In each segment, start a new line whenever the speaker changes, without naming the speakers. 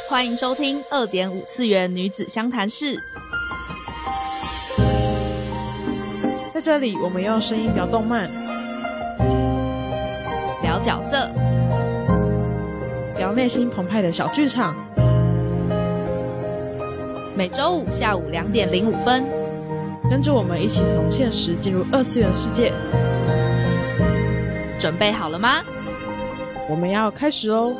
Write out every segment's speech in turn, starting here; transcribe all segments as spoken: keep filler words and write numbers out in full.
欢迎收听二点五次元女子相谈室。
在这里，我们用声音聊动漫，
聊角色，
聊内心澎湃的小剧场。
每周五下午两点零五分，
跟着我们一起从现实进入二次元世界。
准备好了吗？
我们要开始喽！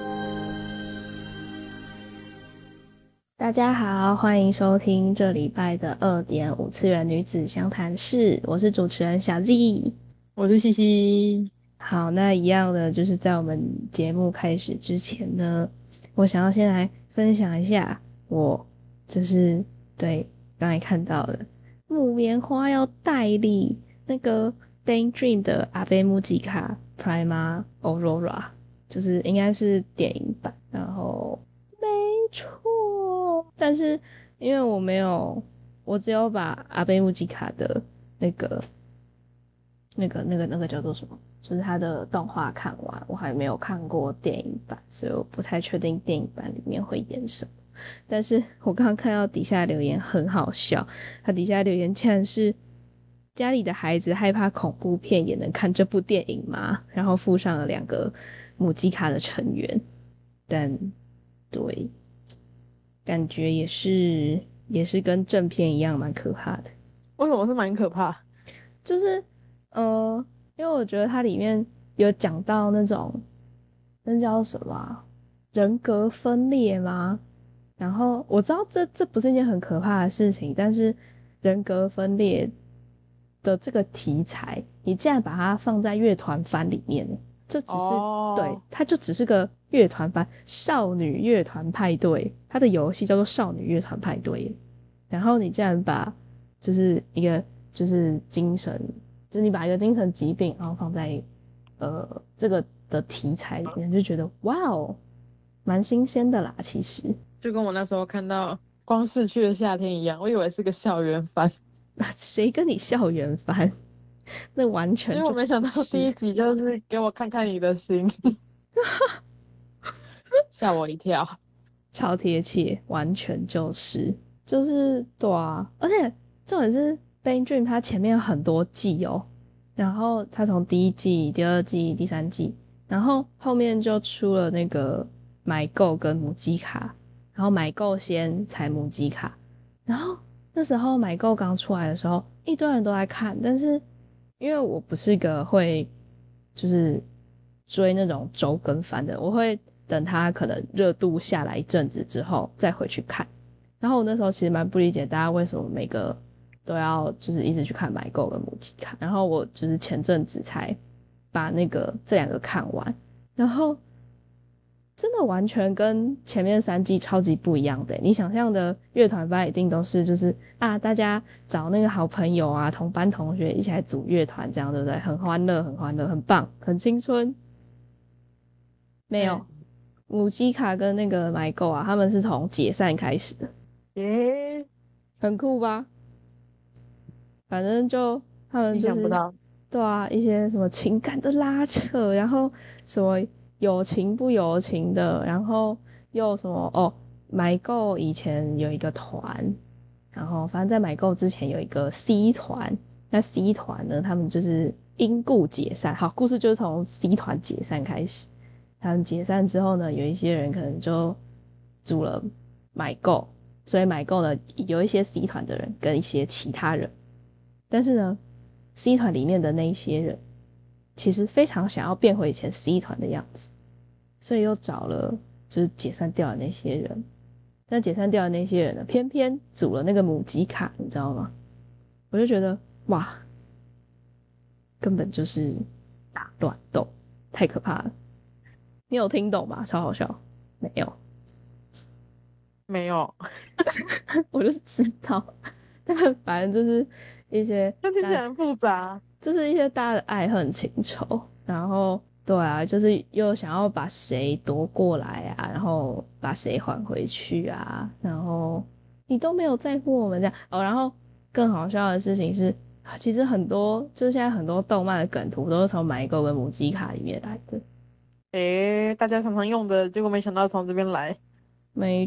大家好，欢迎收听这礼拜的二点五次元女子相谈室，我是主持人小 Z，
我是西西。
好，那一样的就是在我们节目开始之前呢，我想要先来分享一下我就是对刚才看到的木棉花要代理那个 Bang Dream 的阿贝木吉卡 Prima Aurora， 就是应该是电影版，然后没错，但是因为我没有，我只有把阿贝木吉卡的那个那个那个那个叫做什么，就是他的动画看完，我还没有看过电影版，所以我不太确定电影版里面会演什么。但是我刚刚看到底下留言很好笑，他底下留言竟然是家里的孩子害怕恐怖片也能看这部电影吗？然后附上了两个母鸡卡的成员，但对，感觉也是也是跟正片一样蛮可怕的。
为什么是蛮可怕？
就是呃，因为我觉得它里面有讲到那种那叫什么啊，人格分裂吗？然后我知道这这不是一件很可怕的事情，但是人格分裂的这个题材，你竟然把它放在乐团番里面，这只是、oh. 对，它就只是个乐团番，少女乐团派对，它的游戏叫做少女乐团派对，然后你竟然把就是一个就是精神，就是你把一个精神疾病，然后放在呃这个的题材里面，就觉得哇哦，蛮新鲜的啦，其实。
就跟我那时候看到《光逝去的夏天》一样，我以为是个校园番。
谁跟你校园番？那完全就
结果没想到第一集就是给我看看你的心，吓我一跳。
超贴切，完全就是就是对啊，而且重点是 Bang Dream 它前面有很多季哦，然后它从第一季、第二季、第三季，然后后面就出了那个买购跟母鸡卡。然后买购先才母鸡卡，然后那时候买购刚出来的时候，一堆人都在看，但是因为我不是个会就是追那种周更番的，我会等它可能热度下来一阵子之后再回去看。然后我那时候其实蛮不理解大家为什么每个都要就是一直去看买购跟母鸡卡，然后我就是前阵子才把那个这两个看完，然后真的完全跟前面三季超级不一样的。你想象的乐团班一定都是就是啊，大家找那个好朋友啊，同班同学一起来组乐团，这样对不对？很欢乐，很欢乐，很棒，很青春。没有，母鸡卡跟那个买购啊，他们是从解散开始的。
耶、欸，
很酷吧？反正就他们就是
意想不到，
对啊，一些什么情感的拉扯，然后什么有情不有情的，然后又什么哦，买购以前有一个团，然后反正在买购之前有一个 C 团，那 C 团呢，他们就是因故解散。好，故事就是从 C 团解散开始。他们解散之后呢，有一些人可能就组了买购，所以买购呢有一些 C 团的人跟一些其他人，但是呢 C 团里面的那一些人其实非常想要变回以前 C 团的样子，所以又找了就是解散掉的那些人，但解散掉的那些人呢，偏偏组了那个母鸡卡，你知道吗？我就觉得哇，根本就是大乱斗，太可怕了。你有听懂吗？超好笑。没有
没有
我就知道但反正就是一些
那听起来很复杂，
就是一些大家的爱恨情仇，然后对啊，就是又想要把谁夺过来啊，然后把谁还回去啊，然后你都没有在乎我们这样哦。然后更好笑的事情是，其实很多就是现在很多动漫的梗图都是从买购跟母鸡卡里面来的。
诶、欸，大家常常用的，结果没想到从这边来。
没